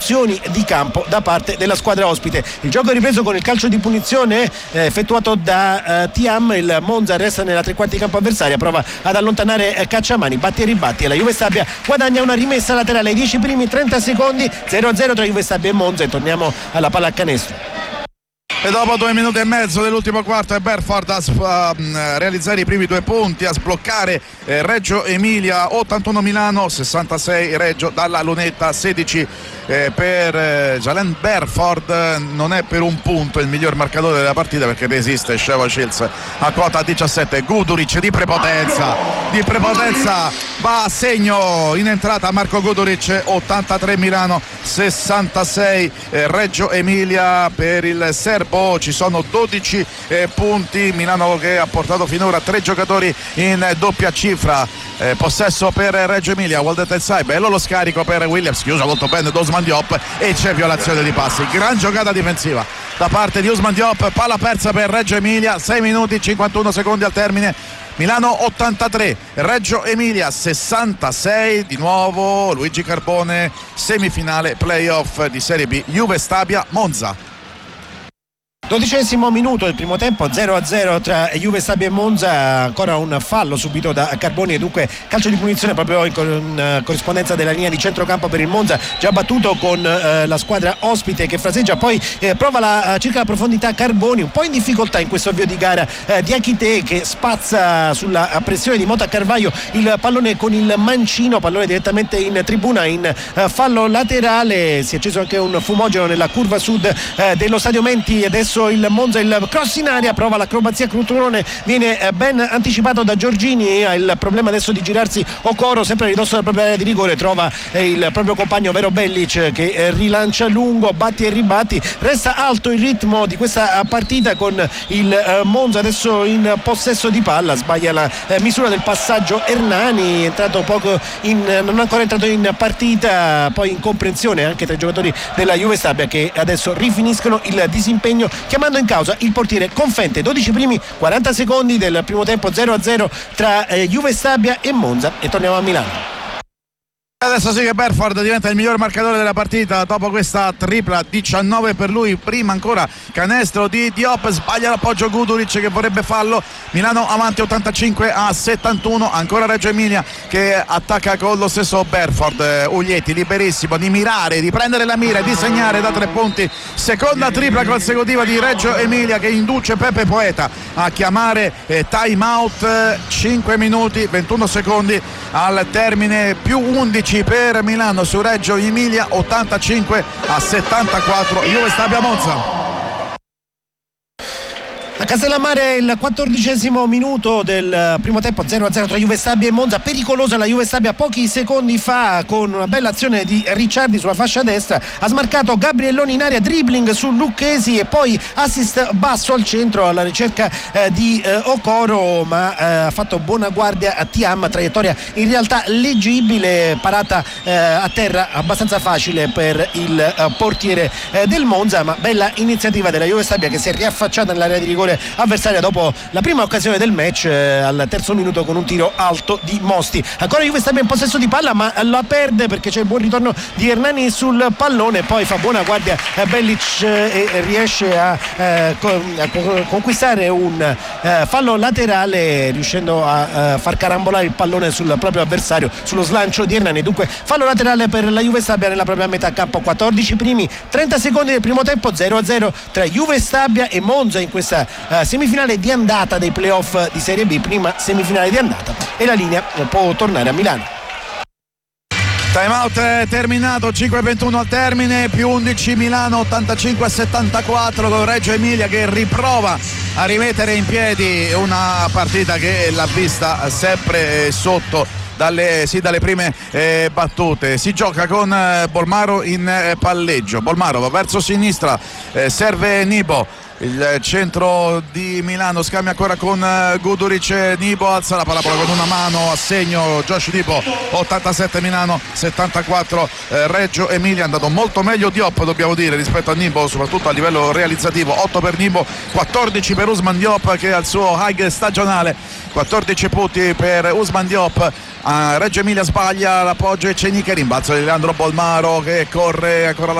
porzioni di campo da parte della squadra ospite. Il gioco è ripreso con il calcio di punizione effettuato da Thiam. Il Monza resta nella tre quarti campo avversaria, prova ad allontanare Cacciamani, batti e ribatti e la Juve Stabia guadagna una rimessa laterale ai 10 primi 30 secondi. 0-0 tra Juve Stabia e Monza, e torniamo alla pallacanestro. E dopo 2 minuti e mezzo dell'ultimo quarto è Berford a realizzare i primi 2 punti, a sbloccare Reggio Emilia. 81 Milano, 66 Reggio dalla lunetta, 16 per Jalen Berford. Non è per un punto il miglior marcatore della partita, perché resiste Sheva Shields a quota 17. Guduric di prepotenza va a segno in entrata Marco Guduric. 83 Milano, 66 Reggio Emilia per il serbo. Ci sono 12 punti. Milano che ha portato finora 3 giocatori in doppia cifra. Possesso per Reggio Emilia, Waldet El Sai, bello lo scarico per Williams, chiuso molto bene da Ousmane Diop, e c'è violazione di passi. Gran giocata difensiva da parte di Ousmane Diop, palla persa per Reggio Emilia. 6 minuti 51 secondi al termine. Milano 83, Reggio Emilia 66. Di nuovo Luigi Carbone, semifinale playoff di Serie B, Juve Stabia Monza. 12° minuto del primo tempo, 0-0 tra Juve Stabia e Monza. Ancora un fallo subito da Carboni, e dunque calcio di punizione proprio in corrispondenza della linea di centrocampo per il Monza, già battuto con la squadra ospite che fraseggia. Poi prova circa la profondità Carboni, un po' in difficoltà in questo avvio di gara. Diachite che spazza sulla pressione di Mota Carvaio il pallone con il mancino, pallone direttamente in tribuna, in fallo laterale. Si è acceso anche un fumogeno nella curva sud dello Stadio Menti. Adesso il Monza, il cross in aria, prova l'acrobazia Cruturone, viene ben anticipato da Giorgini. Ha il problema adesso di girarsi Okoro, sempre a ridosso della propria area di rigore, trova il proprio compagno Vero Bellic che rilancia lungo, batti e ribatti. Resta alto il ritmo di questa partita con il Monza adesso in possesso di palla. Sbaglia la misura del passaggio Hernani, entrato non è ancora entrato in partita. Poi incomprensione anche tra i giocatori della Juve Stabia, che adesso rifiniscono il disimpegno chiamando in causa il portiere Confente. 12 primi 40 secondi del primo tempo, 0-0 tra Juve Stabia e Monza, e torniamo a Milano. Adesso sì che Berford diventa il miglior marcatore della partita dopo questa tripla. 19 per lui, prima ancora canestro di Diop, sbaglia l'appoggio Guduric che vorrebbe fallo. Milano avanti 85-71, ancora Reggio Emilia che attacca con lo stesso Berford. Uglietti liberissimo di mirare, di prendere la mira e di segnare da 3 punti. Seconda tripla consecutiva di Reggio Emilia che induce Pepe Poeta a chiamare time out. 5 minuti 21 secondi al termine, più 11 per Milano su Reggio Emilia. 85-74 Juve Stabia Monza. A Castellammare il 14° minuto del primo tempo, 0-0 tra Juve Stabia e Monza. Pericolosa la Juve Stabia pochi secondi fa con una bella azione di Ricciardi sulla fascia destra, ha smarcato Gabrielloni in area, dribbling su Lucchesi e poi assist basso al centro alla ricerca di Okoro, ma ha fatto buona guardia a Thiam. Traiettoria in realtà leggibile, parata a terra abbastanza facile per il portiere del Monza, ma bella iniziativa della Juve Stabia che si è riaffacciata nell'area di rigore avversaria dopo la prima occasione del match al 3° minuto con un tiro alto di Mosti. Ancora Juve Stabia in possesso di palla, ma la perde perché c'è il buon ritorno di Hernani sul pallone. Poi fa buona guardia Bellic e riesce a conquistare un fallo laterale, riuscendo a far carambolare il pallone sul proprio avversario sullo slancio di Hernani. Dunque fallo laterale per la Juve Stabia nella propria metà campo. 14 primi 30 secondi del primo tempo, 0-0 tra Juve Stabia e Monza in questa semifinale di andata dei playoff di Serie B. Prima semifinale di andata, e la linea può tornare a Milano. Time out terminato, 5-21 al termine, più 11 Milano, 85-74 con Reggio Emilia che riprova a rimettere in piedi una partita che l'ha vista sempre sotto dalle prime battute. Si gioca con Bolmaro in palleggio. Bolmaro va verso sinistra, serve Nibo. Il centro di Milano scambia ancora con Guduric. Nibo alza la palla con una mano a segno Josh Nibo. 87 Milano, 74 Reggio Emilia. È andato molto meglio Diop, dobbiamo dire, rispetto a Nibo, soprattutto a livello realizzativo. 8 per Nibo, 14 per Ousmane Diop che al suo high stagionale. 14 punti per Ousmane Diop. Reggio Emilia sbaglia l'appoggio e Ceniche, rimbalzo di Leandro Bolmaro che corre ancora